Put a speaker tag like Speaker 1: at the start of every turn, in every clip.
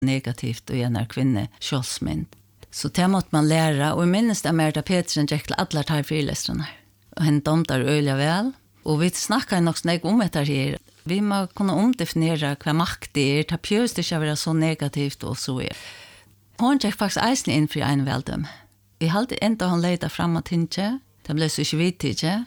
Speaker 1: negativt och en kvinna självsmynd. Så det måste man lära, och minst är Merta Petersen gick till alla tar frilästrarna. Och henne domtar öliga väl. Och vi snackar nog snägg om det här. Vi må kunna omdefiniera vad makt det ta pjöst det ska vara så negativt och så är. Hon gick faktiskt eisen in för en väldom. Vi hade inte hon leta framåt inte. Det blev så vitt inte.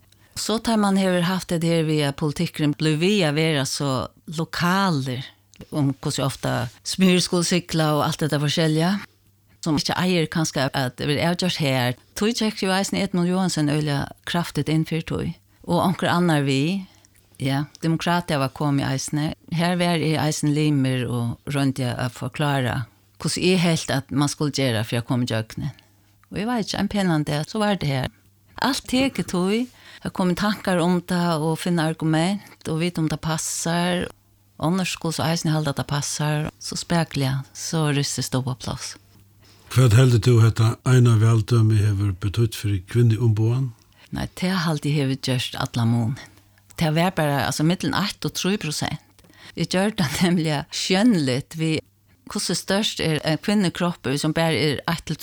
Speaker 1: Så tar man har haft det här via politiken blev via vara så lokaler om hur så ofta smyrskolcykla och allt det där forskjelliga. Som inte äger kanske att det är just här. Tog check ju eisen Edmund Johansson öliga kraftigt inför tog. Och onkel annar vi, ja, demokrater var kom i eisen. Här var i eisen limer och runt jag att förklara hur är helt att man skulle göra för jag kom i jöknen. Och jag vet inte, en pennande, så var det här. Allt teget tog, jag kom tankar om det och finna argument och vet om det passar. Annars skulle så eisen hålla att det passar. Så spekliga, så ryster stå på plats.
Speaker 2: Vad heldur du hetta eina veldømi hevur betytt fyrir kvinnuumboan?
Speaker 1: Nej, det har alltid hevet gjort alla mån. Det var bara alltså mellan 8 och 3%. Det gör det nämligen skönligt vi hur störst är en kvinnokropp som bara är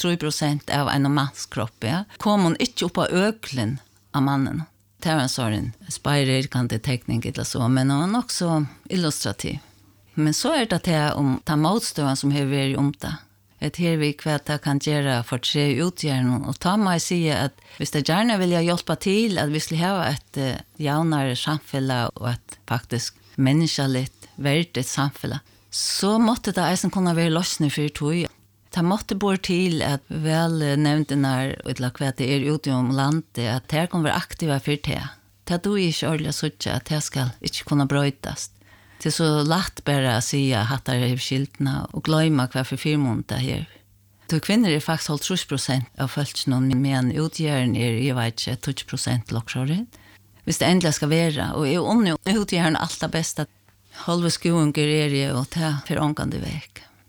Speaker 1: 8-3% av en mans kropp. Ja? Kommer hon inte upp på öklen av mannen. Det är en sån spirerkande teckning eller så, men hon är också illustrativ. Men så är det här om ta motstånd som har varit om det. Ett här vi kvätta kan göra för 3 utgärningar och ta mig säga att hvis det gärna vill jag hjälpa till att vi skulle ha ett jaunare samhälle och ett faktiskt mänskligt värdigt samhälle så måste det eisen kunna vara lösning för tog. Det måste bort till att väl nämnde när eller kvätt det är ute om landet att det kommer vara aktiva för det. Det då är inte ordentligt så att det ska inte kunna brytas. Det är så lätt bara att säga att det är skiltna och glömma vad för firmont det här. Då kvinnor är faktiskt 30% av följtsen men utgören är jag vet inte 20% lockshåret. Hvis det ändå ska vara och om utgören allt det bästa halva skoen är och ta för ångande väg.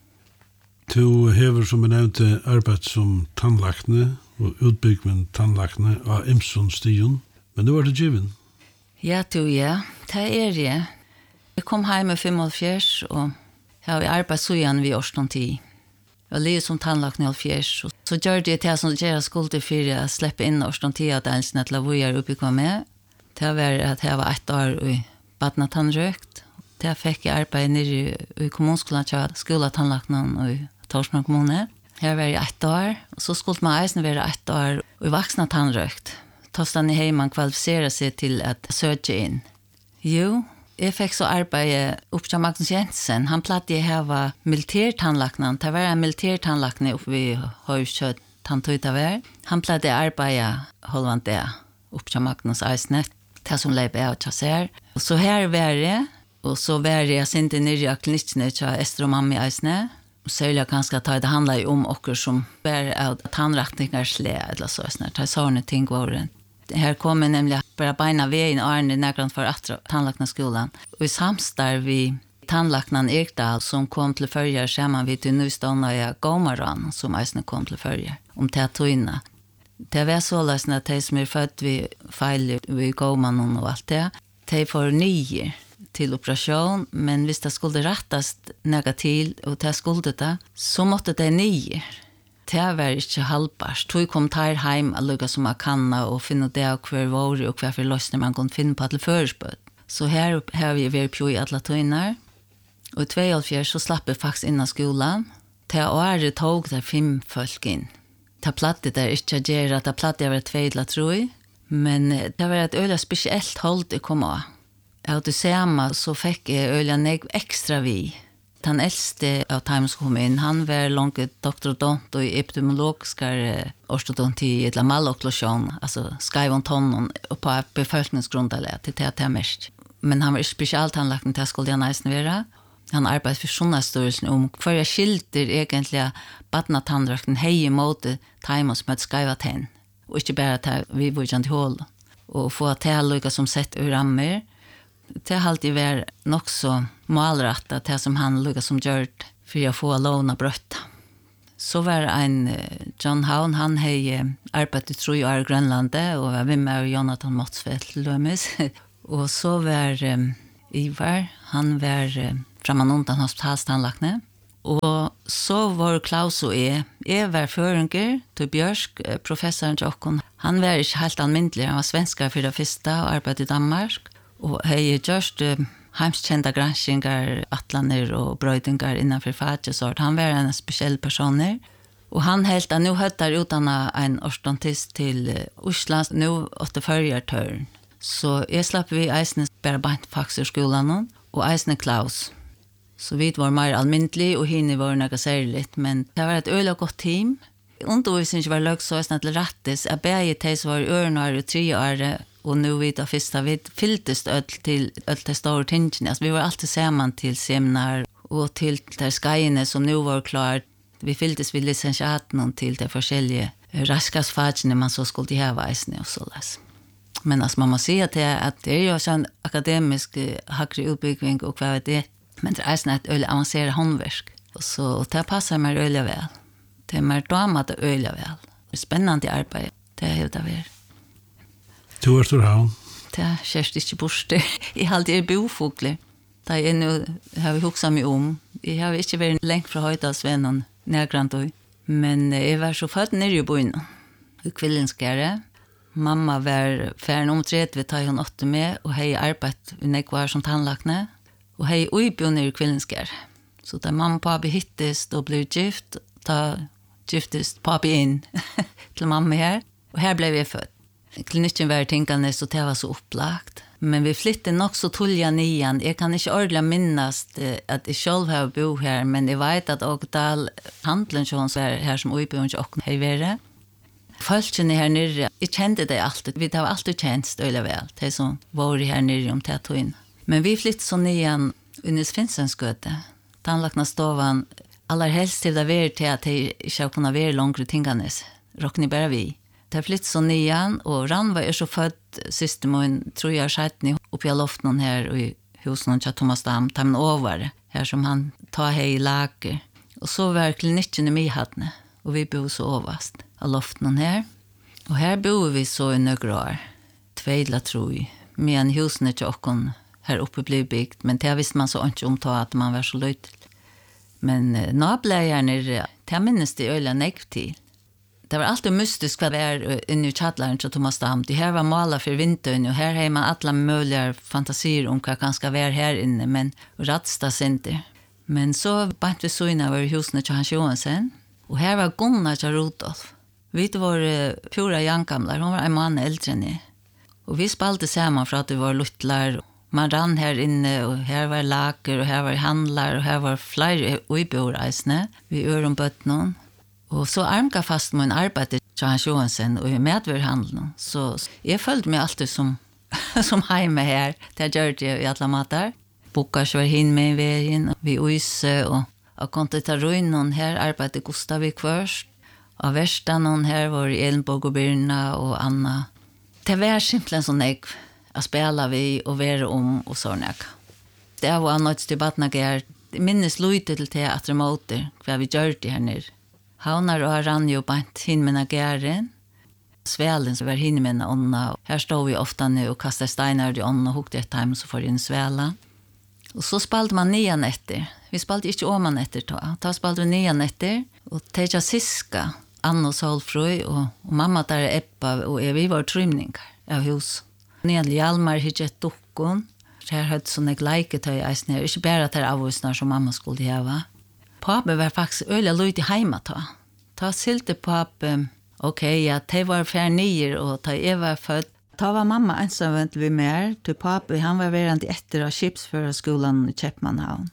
Speaker 2: Du hever som jag nevnte arbeid som tannlakne og utbygg med tannlakne av Imson Stion, men nu var det given.
Speaker 1: Ja, det är det. Jag kom hem med 45 och jag har arbetat så igen vid årston 10. Jag lever som tandlakne av 4 så gör det som jag skulle för att släppa in årston 10 att ens när jag var uppe kom med. Det var att jag var 1 år i badna tandrökt. Det fick jag arbeta nere i kommunskolan till skola tandlaknen i Torsman kommune. Här var jag 1 år och så skulle man eisen vara 1 år i vuxna tandrökt. Tostan i hemman kvalificera sig till att söka in. Jo, jag fick så arbeta upp till Magnus Jensen. Han plattade ha militärtandlaknen. Det var en militärtandlakne uppe vid Höjskött tandtöjtaver. Han plattade arbeta hållande det upp till Magnus Eisnet. Det som lever av sig. Och så här var det. Och så var jag inte nere i klinikken till Ester och mamma i Eisnet. Och särskilt kanske att det handlar om åker som var av tandräkningar slä eller så. Det är sådana ting var det. Här kommer nämligen bara beina vägen och Arne närgrant för att tandlaknaskolan. Och i samstarv vi tandlaknan Ekdal som kom till förjar samman vid till nyståndare Gomaran som Eisnet kom till förjar. Om tätoina. Det var så lösna att de som är född vid fejl vid Gomaran och allt det. De får 9 till operation, men hvis det skulle rättas negativt och det skulle det, så måtte det 9. Det var inte halvbart. Tog kom tar hem att lugga som man kan och finna det av hver våre och hver för lösning man kan finna på att förspöt. Så här har vi varit på i alla tøyner. Och i 2004 så slapp jag faktiskt innan skolan. Det året tog där 5 folk in. Det plattade där inte att göra, det plattade var 2 eller 3. Men det var ett öliga speciellt håll det kom av. Av det samma så fick jag öliga extra vi. Den äldste av Times kom in, han var långt doktorant och i epidemiologiska ortodonti eller malokklusion, alltså skrivon tonnen på befolkningsgrundalet till det mest. Men han var specialtandlakten till skulle jag nästan vara. Han arbetade för Sunnastyrelsen om för jag skilter egentligen badna tandrakten hej emot Times som ett skriva tenn. Och inte bara att vi var inte håll. Och få att det lika som sett ur rammer. Det har alltid varit nog så målrätt att det som han lyckas som gjort för att få låna brötta. Så var en John Haun, han har arbetat i 3 år i Grönlandet och var med Jonathan Motsfeldt Lömis. Och så var Ivar, han var framan undan hospitalstandlakne. Og så var Klaus og jeg var føringer til Bjørsk, professoren til okken. Han var ikke helt almindelig, han var svenskar for det første og arbeidet i Danmark. Og jeg gjørst heimskjente granskinger, atlaner og brøydingar innenfor fagsort. Han var en spesiell person. Og han helt at nå høtter utdannet en orstodontist til Osland, nå 84 tørn. Så jeg slapp vi eisene bare bant fagsskolen og eisene Klaus. Så vi var mer almindelig, og henne var noe særlig, men det var et øyelig godt team. Undervisningen var løg så til rettes. Jeg begge til som var i ørene og 3 år, og nå vi da første, vi fylltes til de store tingene. Altså, vi var alltid sammen til seminar, og til de skajene som nå var klart. Vi fylltes vid lisensiaten til de forskjellige raskasfagene man så skulle ha veisene og så les. Men altså, man må si at det er jo sånn akademisk hakre utbygging og hva vet det. Men det er et øyelig avanseret håndverk. Og det passer meg øyelig vel. Det er mer damer det øyelig vel. Det er spennende arbeid. Det er jo det vi er.
Speaker 2: Du er stor havn.
Speaker 1: Det er kjørst ikke borste. Jeg har alltid bofugler. Det er nå, har vi hukset meg om. Jeg har ikke vært lengt fra Høydalsvennen, nærgrant. Men jeg var så født nere i byen. I Kvillenskjære. Mamma var ferdig om 30, da hun 8 med, og jeg arbeidet i nekvar som tannlakne. Og jeg utbjørn i Kvillenskjær. Så da mamma og papi hittest og ble gift, da giftest papi inn til mamma her. Og her ble vi født. Klinikken var tingene, så det var så opplagt. Men vi flyttet nok så tulja nian. Jeg kan ikke ordentlig minnes at jeg selv har bo her, men jeg vet at Ågdal handelen som var her som utbjørn til åkken har vært. Folkene her nere, jeg kjente det alltid. Vi har alltid kjent støylig vel, de som var her nere om det tog inn. Men vi flyttet så nian under Sfinnsensgøte. Tannlakna stovan aller helst til det var til at de ikke har kunnet være langere tingene. Råkne bare vi. De flyttet så nian, og Ranva er så født siste måned, tror jeg, skjøtten oppi av loften her i husen til Thomas Dam, ta med over her som han tar her i lager. Og så var klinikken i Mihattene, og vi bor så overast av loften her. Og her bor vi så i nøkker år, tveidla tror jeg, med en husene til åkken her uppe blev byggt, men det visste man så ikke om at man var så løyt. Men nableierne, det minnes det øyla negv til. Det var alltid mystisk hva det var inne i tjattlaren til Thomas Dam. Det her var malet for vinteren, og her har man alle mulige fantasier om hva kan skal være her inne, men radstas inte. Men så bant vi så inne over husene til Hans Johansen, og her var Gunnar til Rudolf. Vi var pura jankamlar, hon var en mann äldre enn jeg. Og vi spalte sammen for at det var luttlar. Man rann her inne, og her var laker, og her var handlar, og her var flere uiboreisene. Vi gjør om bøttene. Og så armga fast med en arbeid til Hans Johansen og i medverhandelen. Så jeg følte meg alltid som heime her. Det gjør det i alle matar. Bokkars var hin med i veien, vi uise, og kontet ta ruinen her arbeidde Gustav i kvørst. Og verstanen her var i Elenborg og Birna og Anna. Det var simpelthen sånn jeg spela vi og være om og sånn jeg. Det var noe til Batnager. Det minnes lydde til teater måter, hva vi gjør det her nere. Havnar og rann jo bant hinmena gæren. Svelen som var hinmena ånda. Her stod vi ofta nu og kastet steinar i ånda og hukte et time så får inn svela. Og så spalte man nian etter. Vi spalte ikke åman etter ta. Da spalte vi nian etter. Og teja siska, Anna og Solfrøy og mamma der Ebba og vi var trymningar av hus. Nian Hjalmar hidget dukkon. Her hadde sånne leiketøy eisne. Ikke bare at det avvisnar som mamma skulle heva. Pape var faktisk øyla lyd i heima ta. Ta silte pape, ja, de var færnier, og ta jeg var født. Ta var mamma ensamvendt vi mer, til pape, han var verand etter av skipsførerskolen i Kjeppmannhavn.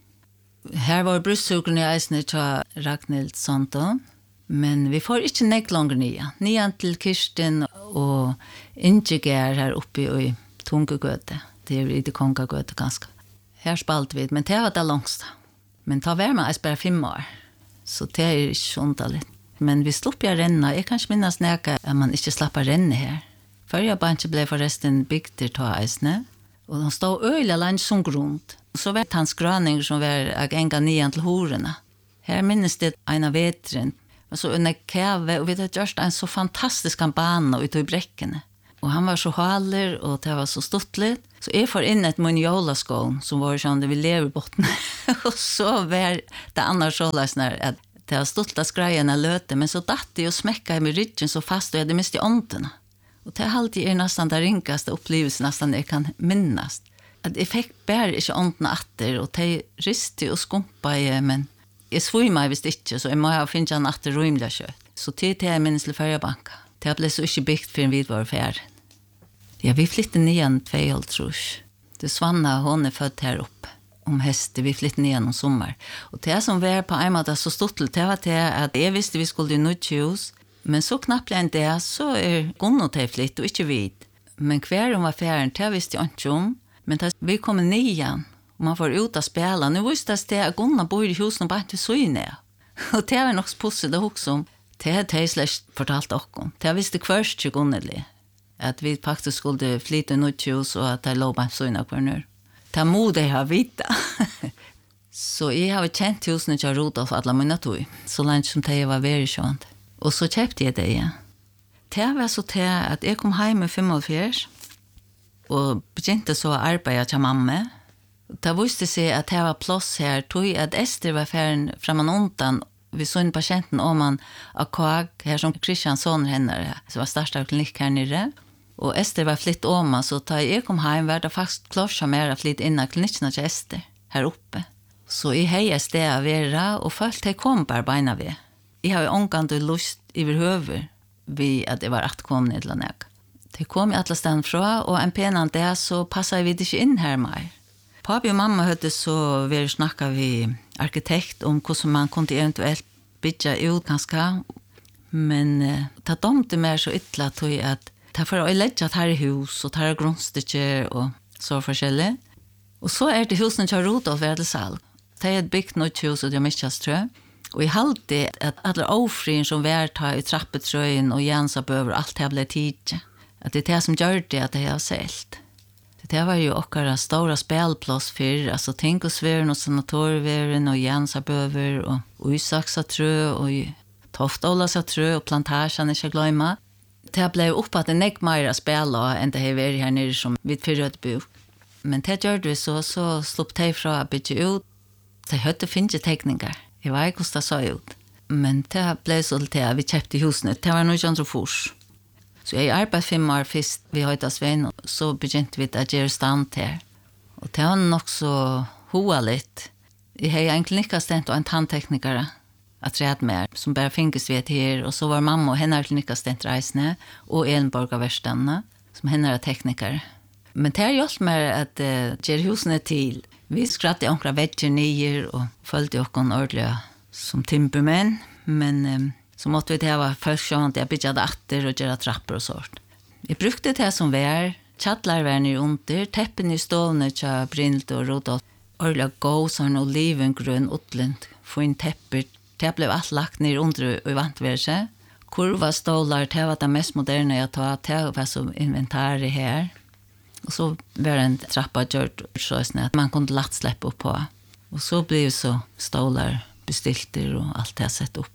Speaker 1: Her var brustsukeren i eisne til Ragnhild Sonton, men vi får ikke nekk langer nya. Nian til Kirsten og Ingeger her oppe i Tungegøte. Det er i det Kongagøte ganske. Her spalte vi, men det var det langst. Men ta var man bare 5 år. Så det er ikke underligt. Men vi slapp jeg renne. Jeg kan ikke minnes nækka at man ikke slapp å renne her. Før jeg bare ble forresten bygd til eisene. Og de stod øyla land som grunnt. Så var det hans grønning som var enga nian til horene. Her minnes det en av vetren. Og så under kæve, og vi hadde gjort en så fantastisk bane ute i brekkene. Och han var så haler och det var så stuttligt. Så jag får in ett min jolaskån som var sån där vi lever i botten. Och så var det annars så läsnar att det var stuttla skrejerna löte. Men så datt det och smäckade med ryggen så fast och jag hade mist i ånderna. Och det är alltid nästan den ringaste upplevelsen nästan jag kan minnas. Att jag fick bara inte ånderna atter och det riste och skumpade. Men jag svor mig visst inte så jag må ha finna en atter rymliga kött. Så till det jag minns till Färjabanka. Det blev så inte byggt för en vid var färd. Ja, vi flyttade nian 2 tror. Det Svanna, hon är född här uppe om hösten. Vi flyttade nian om sommar. Och det som var på en måte så stort det var det att jag visste vi skulle i Nudjus. Men så knappt än det så är Gunnar till flytt och inte vid. Men kvar var färden, det visste jag inte om. Men vi kom nian och man får ut att spela. Nu visste det att Gunnar bor i husen och bara inte så inne. Och det var nog pussigt också om. Det hade jag släkt fortalt också. Det visste först 20 att vi faktiskt skulle flytta något hus och att det låg på sådana kvar nu. Det modet jag vita. Så jag har känt husen till Rudolf alla mina tog. Så länge som det var väldigt skönt. Och så köpte jag det igen. Det var så till att jag kom hem med 45 och begynte så att arbeta till mamma. Det visste sig att det var plats här. Tog att Ester var färden framan undan. Vi såg en patienten om man av KAG här som Kristiansson henne. Så var starta klinik här nere. Och Ester var flytt om så da jag kom hem var det faktiskt klart mer att flytt innan klinikerna till Ester här uppe. Så jag hejade sted av vera och följt det kom bara beina vi. Jag har ju ångande lust överhuvud vid att det var att kom ned till näg. Det kom i alla ställen fra och en penan där så passade vi inte in här mer. Papi och mamma hade så vi snacka vi arkitekt om hur man kunde eventuellt bygga ut ganska. Men det domte mer så ytla tog att det får jag lägga att här i hus och här grundstycke och så forskjellig. Och så det husen till Rudolf är till salg. Det är ett byggt något hus och det är mycket strö. Och i halte att alla ofrin som värtar i trappetröjen och Jensa behöver allt det blev tid. Att det är det som gör det att det har sält. Det var ju också stora spelplats för alltså tänk och svären och sanatorievären och Jensa behöver och Isaksa trö och Toftolasa trö och plantagen inte glömma. Det blev upp att det näck mer spela än det har varit här nere som vid förröd bo. Men det gjorde vi så slopp det från att bygga ut. Det hade finns teckningar. Jag vet inte hur det såg ut. Men det blev så till att vi köpte husen. Det var nog inte fors. Så jag arbetade 5 år först vid Höjtasven och så begynte vi att göra stand här. Och det var nog så hoaligt. Jag hade en klinikassistent och en tandteknikare att rädd med som bara finns vid här. Och så var mamma och henne klinikassistent reisande och Elenborg av Värstanna som henne är tekniker. Men det har hjälpt mig att göra husen till. Vi skrattade omkring väggar nyer och följde oss ordentligt som timpermän. Men så måtte vi det vara först sånt jag byggade atter och göra trappor och sånt. Jag brukade det som var. Chattlar var ner under. Teppen i stående till Brynlt och Rudolf. Ordentligt gå som olivengrön utländ. Få in tepper. Det blev allt lagt ner under och vantverse. Kurva stålar. Det var det mest moderna jag tog. Det var som inventarier här. Och så var det en trappa gjort så att man kunde lätt släppa upp på. Och så blev så stålar bestilter och allt det sett upp.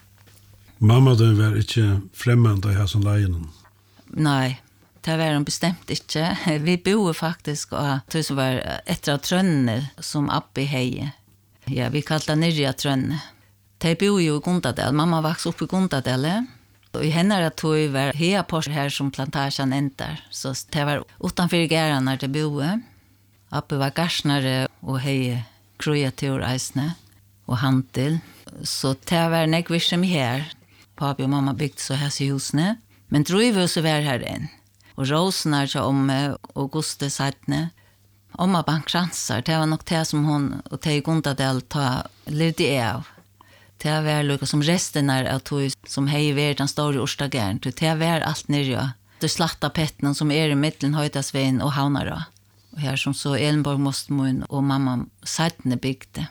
Speaker 2: Mamma den var inte främmande här som lejen?
Speaker 1: Nej, det var de bestämt inte. Vi bor faktiskt och det som var efter Trönne som Abbe heje. Ja, vi kallade Nyrja Trönne. De bor ju i Gundadel. Mamma växte upp i Gundadel. Och i henne tog var hela på här som plantagen ändar. Så det var utanför gärna när det bodde. Abbe var garsnare och heje kreaturreisne och handel. Så det var nekvis som här. Papi och mamma byggde så här i husene. Men drivhuset var här än. Och rosen så om Auguste Sattne. Omma bankkransar. Det var nog det som hon och det i Gundadel lirde av. Det var lika som resten av tog som hej var den stora Årstagern. Det var allt nere. Det slatta petten som i mitten Höjtasven och Haunara. Och här som så Elenborg Mostmun och mamma Sattne byggde.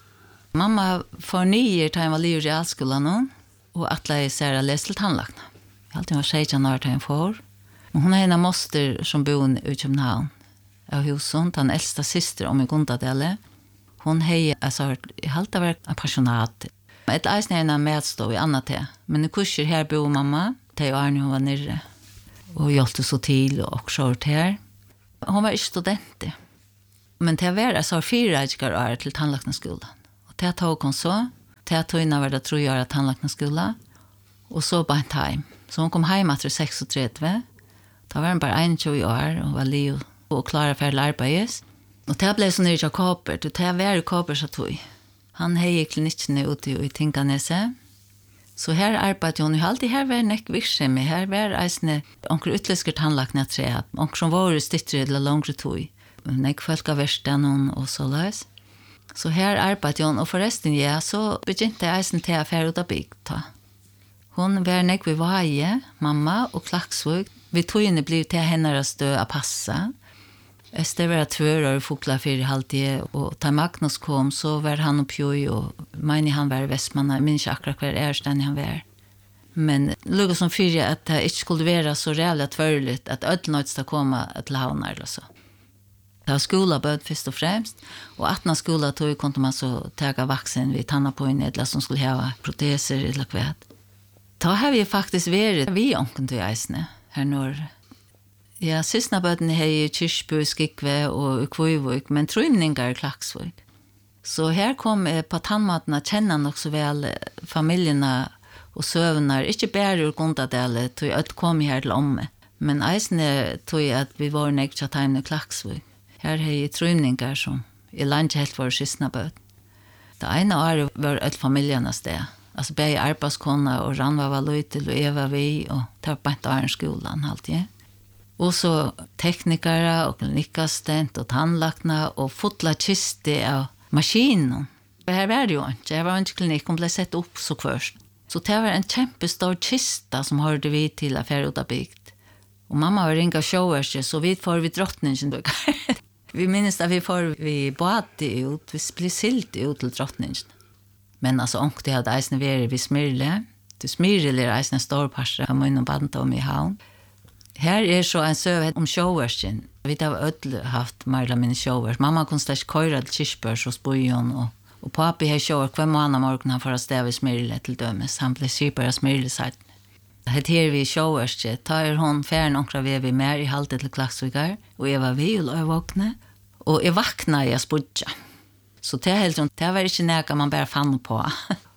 Speaker 1: Mamma får 9 till han var liv i realskolan och Atle i Sara läste till tandlagna. Jag alltid var 16 år till han får. Och hon är en av moster som bor i Köpenhamn. Av husen, den äldsta syster om i Gundadelle. Hon är alltså, jag har alltid varit passionat. Ett eisen är en medstå i annat det. Men i kurser här bor mamma. Det är Arne hon var nere. och hjälpte så till och kört här. Hon var inte student. Men det var så 4 år till tandläkarskolan. Och det tog hon så. Det tog innan var det 3 år tandläkarskolan. Och så bara en time. Så hon kom hem efter 36. Då var hon bara 21 år och var liv och klara för att arbeta. Och det blev så nere i Kaper. Det var Kaper så tog. Han hej klinikken ute i Tinkanese. Så här arbetade hon ju alltid här var nek virksomhet. Här var eisne onkel utläsker tandlakna tre. Onkel som var stittre eller långre tog. Nek folk av versten och så läs. Så här arbetade hon och förresten ja så begynte jag eisne till affär ut av bygd. Hon var nek vid Vaje, mamma och Klaxvåg. Vi tog henne blev till henne stö att passa. Det var 2 år fokla 4 halvtid och ta Magnus kom så var han och Pjoj och meine han var i Västmanna. Jag minns akkurat hver ersten han var. Men lukka som 4 att det inte skulle vara så rävligt tvärligt att ödlnöjt ska komma till havnar eller så. Det var skola böd först och främst. Och 18 skola tog kunde man så taga vaxen vid tanna på en eller som skulle ha proteser eller kvät. Då har vi faktiskt varit vi onken till eisne här norr. Ja, sista böden är i Kyrkby, Skikve och Kvöjvåg, men trymningar i Klaxvåg. Så här kom på tandmaten att känna också väl familjerna och sövnar, inte bara ur Gondadale, tog jag kom här till omme. Men eisne tog jag att vi var nekta time i Klaxvåg. Här är ju trymningar som i landet helt var sista böden. Det ena året var ett familjernas det. Alltså bäg arbetskonna och Ranva var Luytel och Eva vi och det var på inte Arnskolan alltid. Och så teknikere och klinikassistent och tandlakna och fotla kiste av maskinen. Det här var det ju inte. Det var inte klinik, hon blev sett upp så först. Så det var en kämpestor kista som hörde vi till affärudabygd. Och mamma var ringa showers så vi får vid drottningen. Vi minns att vi får vi badde ut, vi blev silt ut till drottningen. Men alltså om det hade eisne varit vid Smirle. Det Smirle är eisne stor parser av min och banta om i havn. Här är så en söv om showersen. Vi har ödel haft marla min showers. Mamma kunde stäcka köra till Kirchbergs och Spojon. Och pappi har shower hver månad morgon han får att stäva Smirle till dömes. Han blev sypare Smirle sagt. Det här vi showers. Tar hon färn och vi mer i halvt till Klaxvigar. Och jag var vil och jag vaknade. Och jag vaknade i Spudja. Så det är helt runt. Det var inte näka man bara fann på.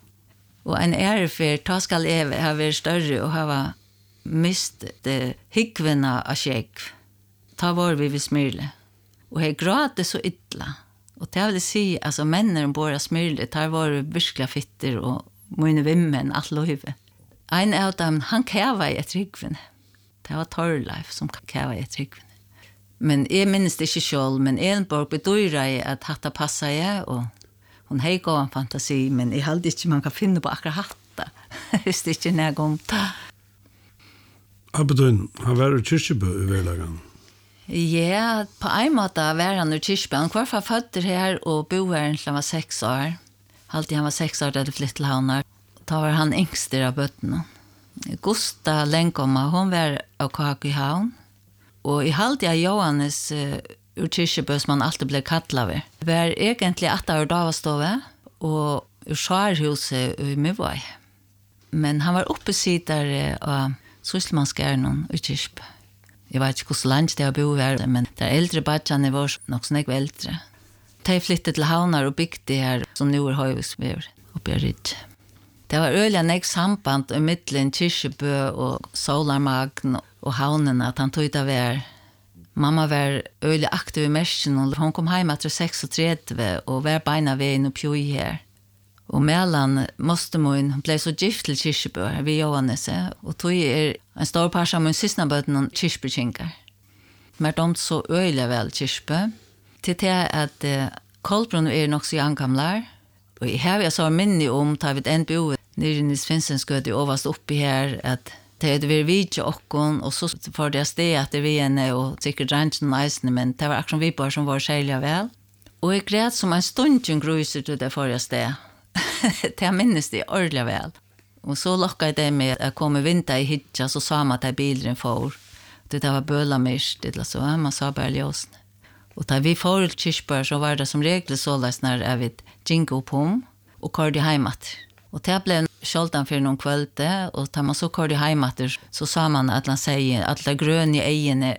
Speaker 1: Och en ärefyr, ta skall jag ha varit större och ha mist det higgvena av skägg. Ta var vi vid Smirle. Och jag gråter så ytla. Och det vill säga, alltså männen båda Smirle, tar var virkla fitter och mina vimmen, allt löjve. En av dem, han kæva i ett ryggvene. Det var Torleif som kæva i ett ryggvene. Men jag minns det inte själv, men Elenborg bedyrar jag att hatta passar jag och hon har gått en fantasi, men jag hade inte man kan finna på akkurat hatta. Visst inte när jag kom.
Speaker 2: Abedun, han var i Kyrkjebø i hverdagen.
Speaker 1: Ja, på en måte var han i Kyrkjebø. Han var född här och bo här när han var 6 år. Alltid han var 6 år där det flyttade havnar. Då var han yngst av bötterna. Gusta Lenkomma, hon var av Kak i havn. Och i halvt av Johannes ur Kyrkjebø som han alltid blev kallad vid. Det var egentligen 8 år Davastove och ur Skärhuset i Mivai. Men han var uppesittare av Sysselmanskärnon i Kyrkjebø. Jag vet inte hur länge det har bo här, men de äldre badjarna var nog så mycket äldre. De flyttade till havnar och byggde här som nu är höjhusväver uppe i Ridge. Det var öliga nek samband i mittlen Kyrkjebø och Solarmagn och havnen att han tog det var. Mamma var öliga aktiv i Mersen och hon kom hem efter 36 och var beina vägen och pjoj här. Och mellan måste man blev så gift till Kyrkjebø vid Johannes och tog en stor par av min sista böten och Kyrkjebøkinkar. Men de så öliga väl Kyrkjebø. Till det att Kolbrunn är nog så gamla. Och här jag så minne om tar vi en bo nere i Nils Finsensgöd i överst uppe här att det hade varit vidja och så får det steg att det var en och säkert ranchen och eisne, men det var akkurat vi bara som var skäliga väl. Och jag grät som en stund gruser till det förra steg. Det minnes det ordentligt väl. Och så lockade det med att komma vinter i hitcha så sa man att bilen får. Det var bölamist eller så, man sa bara ljósne. Och där vi får till Kyrkjebø så var det som regel så läs när jag vet jingo upp om och körde hemåt. Och det blev skjoldan för någon kvällte och tar man så körde hem att så sa man att han säger att det grön i egene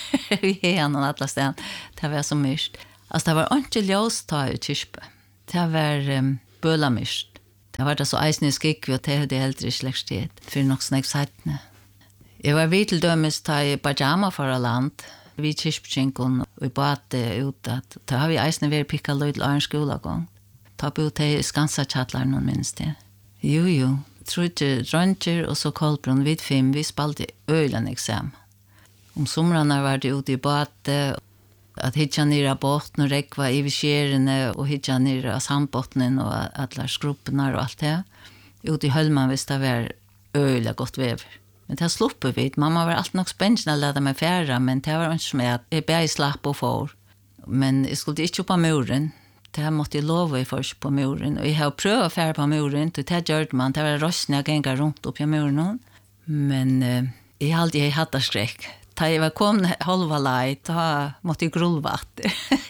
Speaker 1: i henne och alla ställen. Det var så myst. Alltså det var inte ljus ta i kyrkbe. Det var bölamyst. Det var det så eisne skikk og det hadde eldre slektsted for nok snakk sattene. Jeg var vidt til dømes ta i pajama for land, vi kyrkbekjenken og i bate ut at da har vi eisne vært pikka løy til Arne skolegång. Ta på ut i Skansa-tjattler noen minst det. Jo, trodde dronjer og så Kolbrunn vid 5, vi spalte øylen eksam. Om somrarna var det ute i bate, att hitta ner båten och räkva i skärene och hitta ner sandbottnen och alla skrupporna och allt det. Ute i Hölman visst det var öliga gott väver. Men det sloppade vi. Mamma var alltid nog spännande att lära mig färra, men det var inte som att jag bara slapp och får. Men jag skulle inte på muren. Det måste jag lova först på muren. Och jag har prövat färra på muren, det gjorde man. Det var röstning att gänga runt upp i muren. Men jag har alltid hatt skräck. Da jeg var kommet halva leit, da måtte jeg grulvatt.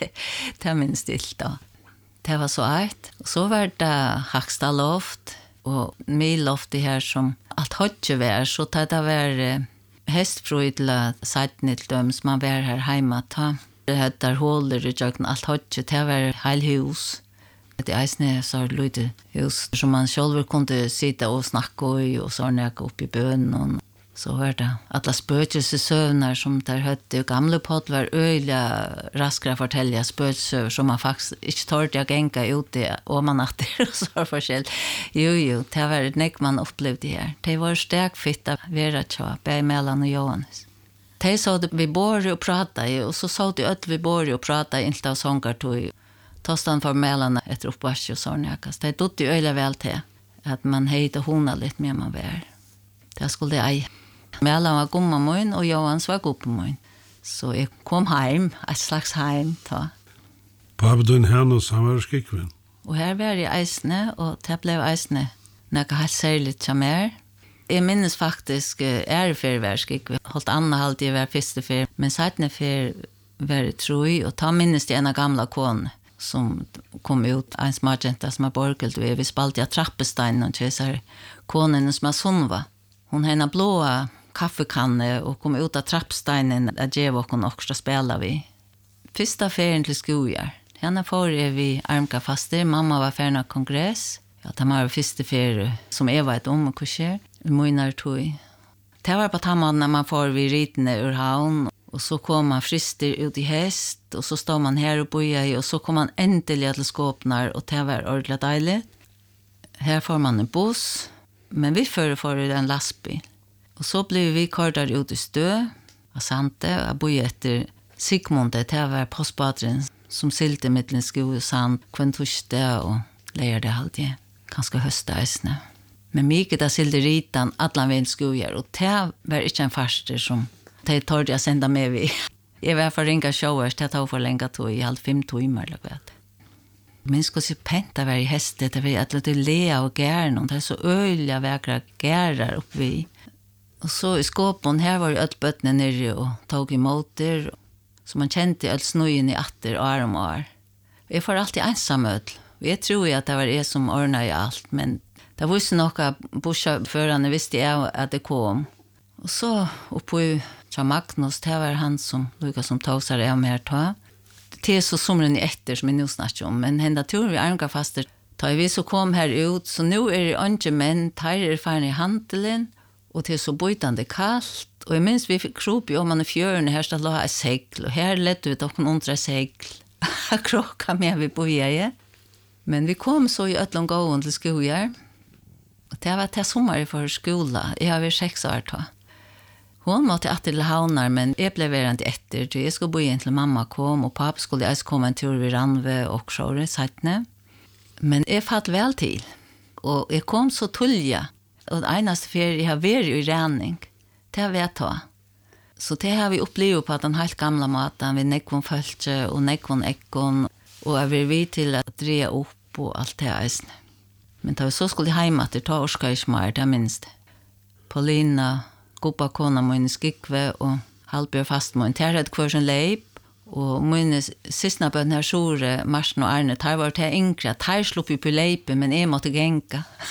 Speaker 1: Det minst stilt da. Det var så eit. Så var det Hakstaloft, og Miloft det her som alt hodje var, så det var hestfrøydla sattene til dem som man var her hjemme. Det heter håler i jøkken alt hodje, det var heil hus. Det eisne så lydde hus som man selv kunne sitte og snakke i, og så nække opp i bønnen. Så var det alla spøkelsesøvner som der høtte. Gamle podd var øyelig raskere å fortelle spøkelsesøvner som man faktisk ikke tørte å genka ute og man natter og så forskjell. Jo, det var det man opplevde her. Det var stekfitt av Vera Tja, Berg Mellan og Johannes. De sa det vi bor og pratet, og så sa de at vi bor og pratet inntil av sångertøy. Tostan for Mellan etter oppvarsje og sånn. Det døtte jo øyelig vel til at man heide hona litt mer man var. Det skulle jeg eie. Mellan var gomma mun og Johans var goppa mun. Så jeg kom heim, et slags heim.
Speaker 2: Pappa den hennes, han var skikven.
Speaker 1: Og her var jeg eisne, og det ble eisne noe helt særlig til mer. Jeg minnes faktisk ærefer var skikven. Holdt Anna alltid var første fer, men sattne fer var troi, og ta minnes det ena gamla kone som kom ut, en smartjenta som er borgelt, og vi spalte av trappesteinen, og kjøsar konen som er sunva. Hon henne blåa kaffekanne och kom ut av trappsteinen att ge oss också spela vi. Första ferien till skojar. Henne får vi armka faster. Mamma var färna kongress. Ja, det var första ferie som var ett omkurser. Månar tog. Det var på tamman när man får vid ritene ur havn. Och så kom man frister ut i häst. Och så står man här och bojar i. Och så kom man äntligen till skåpnar. Och det var ordentligt dejligt. Här får man en buss. Men vi får en lastbil. Och så blev vi kordar ut i stö. Och sante. Jag bor efter Sigmund. Det var postbadren som silte mittlen sko och sand. Kventuste och lärde alltid. Ganska höstaisne. Men mycket av silte ritan alla väl skojar. Och det var inte en farster som det torde jag sända med vi. Jag var för ringa showers. Det tar för länge tog i 5 timmar. Men ska se penta var i hästet. Det var att det lea och gärna. Det är så öliga vägra gärar upp vi. Och så i skåpen här var ju öllbötnen nere och tog emot det. Så man kände öll snöjen i atter och arm och ar. Jag får alltid ensam öll. Jag tror ju att det var det som ordnade i allt. Men det var ju några busschaufförarna visste jag att det kom. Och så uppe i Magnus, det var han som Lukas som tog sig av mer ta. Det är så somren i efter som jag nu snackar om. Men hända tur vi armka faster. Ta vi så kom här ut. Så nu är det inte män. Tar är fan i handelen. Och det är så bojtande kallt. Och jag minns vi fick krop i om man i fjörn. Här stod det ett segl. Och här lät vi dock några segl. Krocka med vi bojar. Men vi kom så i ötlång gåen till skojar. Och det var till sommar för skola. Jag har varit 6 år då. Hon måtte att till havnar, men jag blev inte efter. Så jag skulle bo in till mamma kom och pappa skulle jag komma en tur vid Ranve och Sjåre, sattne. Men jag fatt väl till. Och jag kom så tullja. Och det enaste ferie jag har varit i räning. Det har vi att ta. Så det har vi upplevt på att den helt gamla maten, vi nekvon fölkje och nekvon ekon. Och jag vill vi till att dreja upp och allt det här. Men då så skulle jag hemma att det tar orska i smär, det minst. Paulina, goppa kona min skikve och halvbjör fast min. Det hade kvar sin leip. Och min sista bön här Sjåre, Marsen och Arne, tar var det enkla. Tar slog vi på leipen, men jag måtte genka.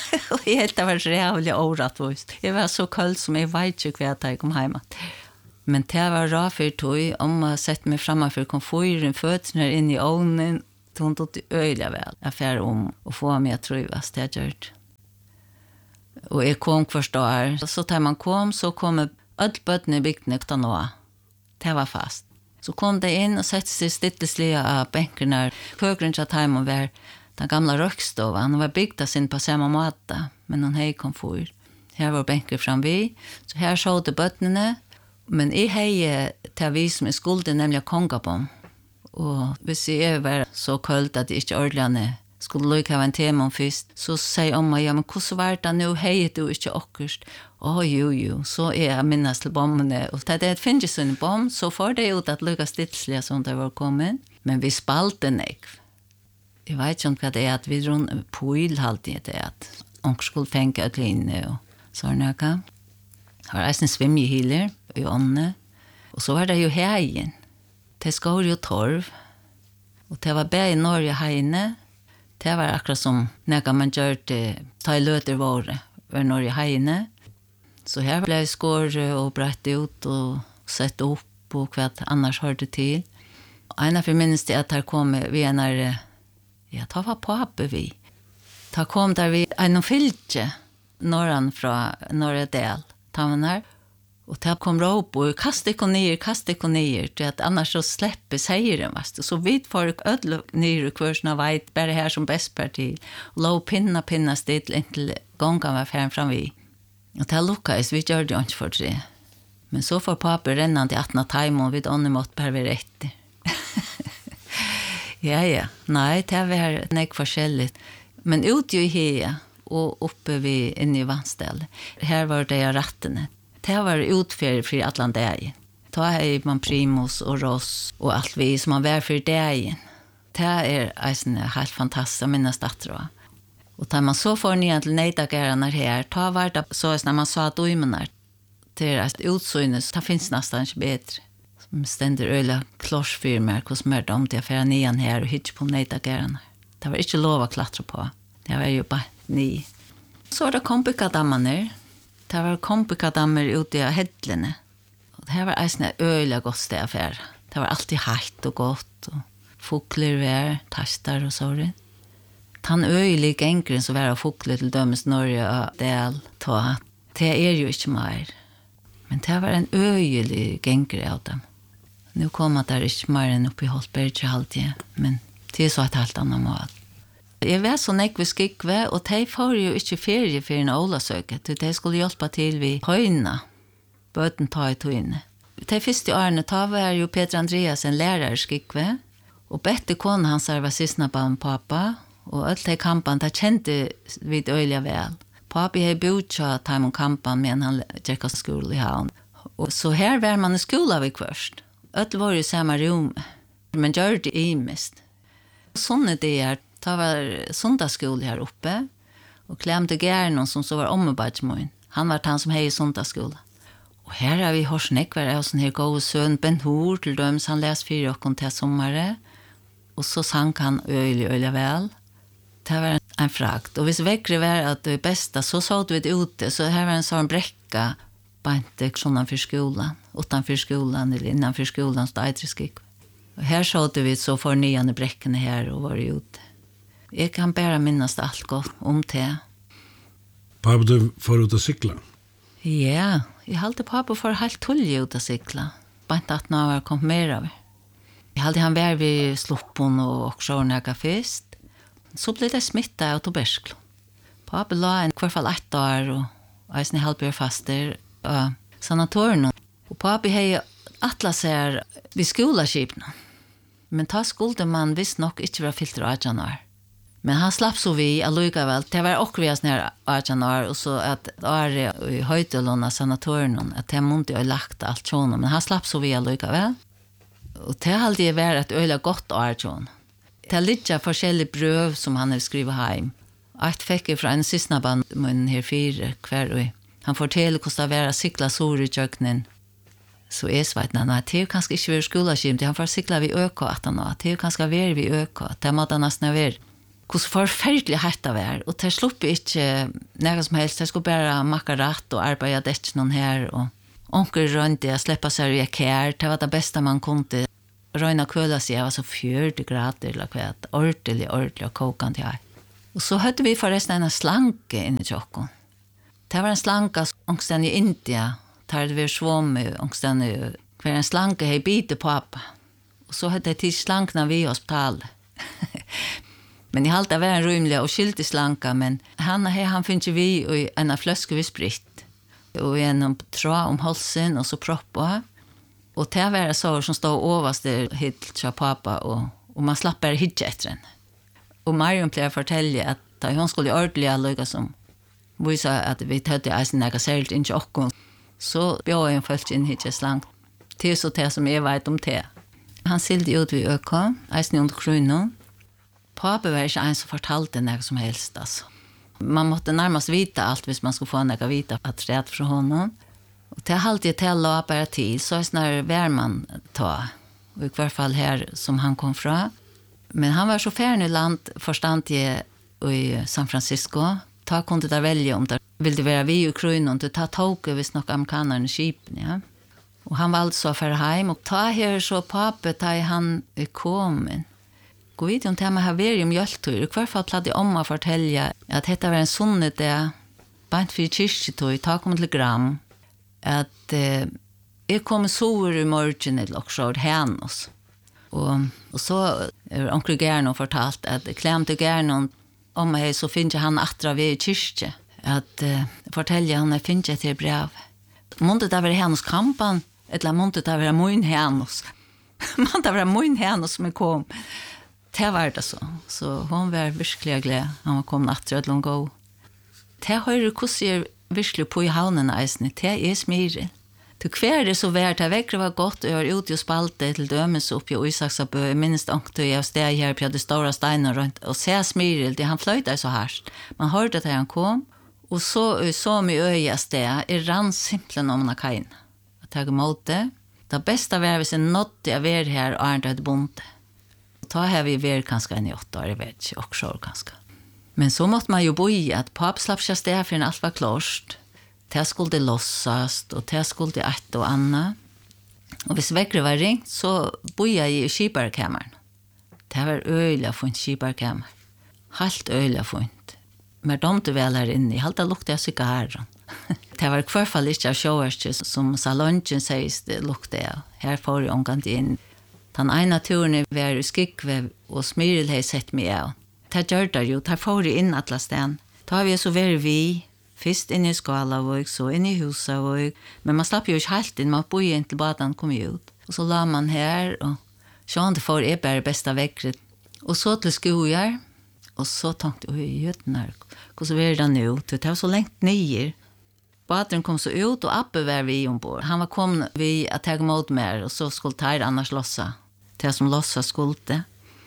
Speaker 1: Och helt det var rävligt orättvist. Jag var så kall som jag vet inte hva jag kom hem. Men det var bra för tog om jag sett mig framför komfyren fötterna in i ovnen. Hon tog till öliga väl. Affär om och få mig att trivas. Det har gjort. Och jag kom först då. Så när man kom så kom allt bötten i bygden utan nå. Det var fast. Så kom det in och sette sig stillesliga av bänkerna. Kökren till hemma var den gamla rökstovan. Han var byggda sin på samma måte. Men hon hej komfyr. Här var bänker fram vid. Så här såg det bötterna. Men jag hej till vi som är skulden nämligen kongabom. Och hvis jag var så kallt att det inte ordentligt skulle lycka ha en tema först, så säger mamma, ja men hur var det nu, hej du inte åkerst? Jo, så är jag minnas till bomberna. Och det finns en bomb, så får det ut att lycka stillsliga som det var kommit. Men vi spalte nekv. Jag vet inte vad det är att vi drar påil alltid det att onkel skulle fänka ett linje och sådana kan. Har en svimmehiller i ånne. Och så var det ju hägen. Det skar ju torv. Och det var bär i Norge heine. Det var akkurat som när man gör det, ta i löter var Norge heine. Så här blev skår och brett ut och sett upp och vad annars hörde till. En av minns det att här kom vi när ja, det var pappa vi. Det kom där vi en fylke norran från norra del. Ta man här. Och det kom råp och kasta ner till att annars så släpper sägeren. Så vidt folk ödla ner i kurserna vet bara här som bäst parti. Och låg pinna still intill gången var färden fram vid. Och det lukkades, vi gör det inte för det. Men så får pappa renna till 18 timmar och vid ånden måtte bara vi rätt. Ja. Nej, det var inte forskjelligt. Men ute i här och uppe vid inne i vannstället. Här var det rattene. Det var utfärd för Atlantägen. Då är man primus och ross och allt vi som man var för dagen. Det är helt fantastiskt att minnas det. Och när man så får ner till nejdagarna här, då var det så att när man sa dojmenar till utsynnes, det finns nästan inte bättre. Som ständer öliga klorsfirmer, hos mörda om det för nian här och hittar på nejdagarna. Det var inte lov att klattra på. Det var ju bara ni. Så var det kompikadammaner. Det var kompikadammer ute i hedlene. Och det här var en öliga gott stedafär. Det var alltid halt och gott. Och fåglar var, tastar och sådär. Han öjlig enkren så var fåglar till dömes Norge och del. Det är ju inte mer. Men det var en öjlig enkren av dem. Nu kommer det inte mer än uppe i Holtberg alltid. Men det är så ett helt annat mål. Jeg var så nekve skikve, og de får jo ikke ferie for en ålasøket. De skulle hjelpe til vi høyne, bøten ta i tøyne. De første årene ta var jo Peter Andreas en lærer skikve, og bette kone hans var sysna på en pappa, og alle de kampene, de kjente vi øyelig vel. Pappa har bodd til dem om kampene, men han gikk av skole i havn. Og så her var man i skolen vi først. Alle var i samme rom, men gjør det i mest. Sånn det det var söndagsskola här uppe och klämde Gärnon som så var ommebadsmån. Han var han som hej söndagsskola. Och här har vi horsnek var det sån här god sön Ben Hur till döms han läs för och till sommare. Och så sang han öliga väl. Det var en frakt. Och hvis väckre var att det bästa så såg vi ute så här var en sån bräcka på inte såna för skolan, utanför skolan eller innanför skolan så där. Och här såg vi så för nian bräckorna här och var ute. Jag kan bara minnas allt gott om det.
Speaker 2: Pappa, du får ut att cykla?
Speaker 1: Ja, jag hade pappa för helt tullig ut att cykla. Bara inte att några var kommit mer av. Jag hade han var vid sloppen och sjörnäga först. Så blev det smitta av tuberkel. Pappa la en kvar fall 1 år och jag halvbjör faster och sanatorien. Och pappa hade atlaser vid skolaskipna. Men ta skulde man visst nog inte vara filter av januari. Men han slapp så vi allikevel. Det var också vi sån 18 år och så att i Höjtelåna sanatorien att det måste ha lagt allt såna. Men han slapp så vi allikevel. Och det har alltid varit ett öliga gott år sån. Det är lite forskjellige brøv som han har skrivit hem. Ett fick jag från en sysnaband mun här 4 kvar. Han fortäller hvordan det var cykla sår i köknen. Så jag vet att det är kanske inte vi skolaskip. Han får cykla vid öka 18 år. Det är kanske vi öka. Det måste nästan vara. hur forferdelig hatt det var. Og det slupp ikke noe som helst. Jeg skulle bare makka rett og arbeide det noen her. Og onker rundt det, släppa sig i kär. Det var det bästa man kunde. Röjna köla sig, jag var så 40 grader eller kvart. Ordentlig och kokande här. Och så hade vi förresten en slanke inne i tjocken. Det var en slanka ångsten i India. Där vi svom ångsten i kvar en slanke hej bite pappa. Och så hade det till slankna vid hospitalet. Men i halta var en rymlig och skilt i slanka. Men han finns ju vi i en flöske vid spritt. Och en tråd om halsen och så proppa. Och det var så som stod överst hit till pappa och man slapp bara hit efter henne. Och Marion blev fortälja att hon skulle ordentliga lycka som vi sa att vi hade eisen några särskilt inte och så bjöd en följt in hit slank till så det som jag vet om det. Han silde ut vid öka, eisen under krunnen. Pappa var inte en som fortalte något som helst. Alltså. Man måste närmast vita allt hvis man skulle få något vita att rätt från honom. Och det har alltid till att bara till så när värman ta. Och i hvert fall här som han kom från. Men han var så färn i land förstand i San Francisco. Ta kunde där välja om det ville vara vi i krunnen och ta tåg vis några amerikaner i skipen, ja. Och han var alltså för hem och ta här så pappa ta han kom. Gå vid om det med haveri om mjölktur. I hvert fall hade omma fortälja att detta var en sonne där bant för kyrketøy, ta kom till gram. Att jag kom så i morgen eller också hennes. Och så är onkel Gärnon fortalt att klämte Gärnon om mig så finns han attra vid i kyrkje. Att fortälja han finns ett brev. Månde det var hennes kampan eller månde det var min hennes. Månde det var min hennes som kom. Det var det så. Så hon var virkelig glad. Han var kommet attra til å gå. Det har du hvordan virkelig på i havnen eisene. Det smiren. Du kvar det så värt att väckre var gott och ute och spalte till dömes upp i Isaksabö. Minst ångte jag steg här på de stora stenar runt och se smirel. Det han flöjtade så härst. Man hörde att han kom och så med öja steg rann simpelthen om kajen. Att ta emot det. Det bästa var hvis en nådde jag var här och inte hade bonde. Ta har vi varit kanske en 8 år, jag vet inte, också kanske. Men så måste man ju bo i att papp slapp sig steg för en allt var klart. Det skulle lossas och det skulle ett och annat. Och hvis väckre var ringt så bor jag i skibarkammaren. Det var öliga fint skibarkammar. Helt öliga fint. Men de du väl här inne, helt luktade jag cigarren. Det var i hvert fall inte av sjåverket som salongen sägs det luktade jag. Här får jag omgått in. Den ena turen var i skikve och Smyril har sett mig av. Det gör det ju, det får jag in alla sten. Då har vi så varit vi. Först in i Skalavåg, så in i Husavåg. Men man slapp ju inte helt in, man bor ju inte till baden kom ut. Och så la man här och så inte får är bara bästa väckret. Och så till skojar. Och så tänkte jag, jötnar, hur så var det nu? Det var så längt ner. Baden kom så ut och Appe var vi ombord. Han var kom vi att ta emot mer och så skulle ta annars lossa. Det som lossa skulle.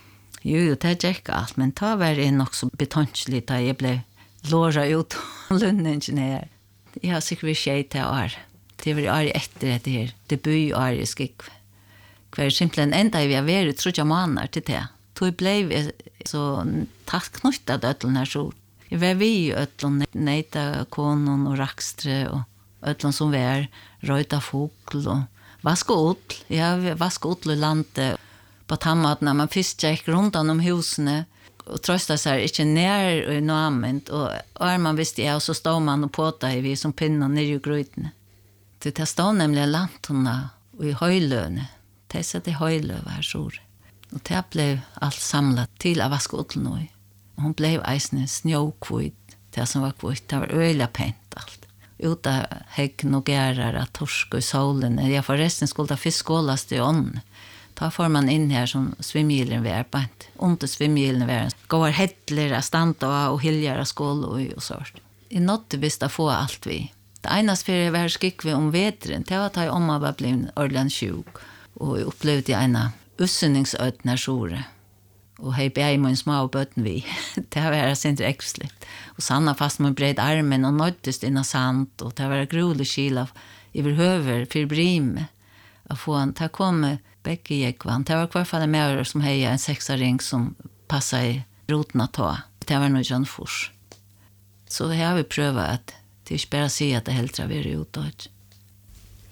Speaker 1: Jo, det gick allt, men ta var det också betonsligt att jag blev låra ut och lunningenier. Jag har säkert tjej till år. Det var år efter det här. Det bor år i skikv. Kvar simpelthen enda vi har varit tror jag månader till det. Då blev så takknyttad ötlen här så. Jag var vi i ötlen, nejta konon och rakstre och ötlen som var röjta fågel och vaskotl. Jag vaskotl i landet på tammat när man först gick runt om husen och trösta sig inte ner i namnet och man visste jag så stod man och påta i vi som pinnar ner i gryten. Det stod nämligen lantorna och i höjlöne. Det satt i höjlö var så. Och det blev allt samlat till av vaskotlen nu. Hon blev eisne snökvitt. Det som var kvitt, det var öliga pent allt. Utan hägn och gärar, torsk i solen. Jag förresten skulle ta fiskålast i ånd. Då får man in här som svimgilen var på ett. Inte svimgilen var. Går hettler, stanta och hiljar skål och sånt. I något visst att få allt vi. Det enas för var skick vi om vetren. Det var att jag omma var blivit ordentligt sjuk. Och upplevde jag ena ussenningsötna sjore. Och hej bär min små böten vi. Det var inte äxligt. Och Sanna fast med bred armen och nöjdes innan sant. Och det var grolig skil överhöver för brim. Att få en, det kom bäcke jäkvan. Det var i hvert fall med som hej en sexaring som passade rotna ta. Det var nog John Fors. Så här har vi prövat att det är inte bara att säga att det helt har varit utåt.